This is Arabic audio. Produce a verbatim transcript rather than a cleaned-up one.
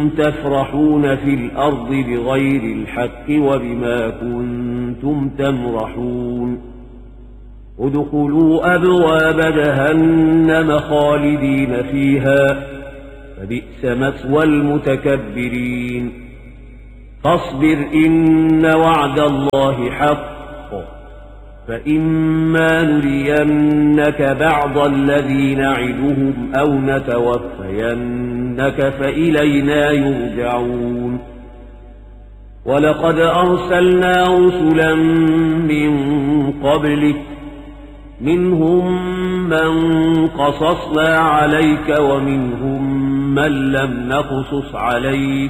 تفرحون في الأرض بغير الحق وبما كنتم تمرحون ادخلوا أبواب جهنم خالدين فيها فبئس مثوى المتكبرين فاصبر إن وعد الله حق فإما نرينك بعض الذي نعدهم أو نتوفينك فإلينا يرجعون ولقد أرسلنا رسلا من قبلك منهم من قصصنا عليك ومنهم من لم نقصص عليك